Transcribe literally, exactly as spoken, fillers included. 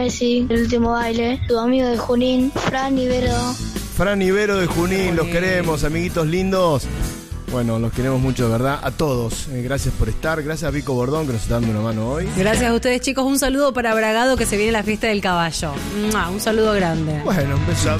Messi, el último baile, tu amigo de Junín, Fran Ibero. Fran Ibero de Junín, los queremos, amiguitos lindos. Bueno, los queremos mucho, de verdad, a todos. Eh, gracias por estar. Gracias a Vico Bordón, que nos está dando una mano hoy. Gracias a ustedes, chicos. Un saludo para Bragado, que se viene la fiesta del caballo. ¡Mua! Un saludo grande. Bueno, un beso.